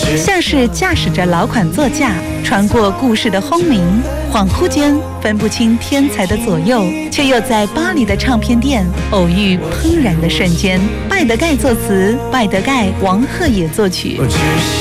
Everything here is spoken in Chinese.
像是驾驶着老款座驾，穿过故事的轰鸣，恍惚间分不清天才的左右，却又在巴黎的唱片店偶遇怦然的瞬间。拜德盖作词，拜德盖、王鹤也作曲。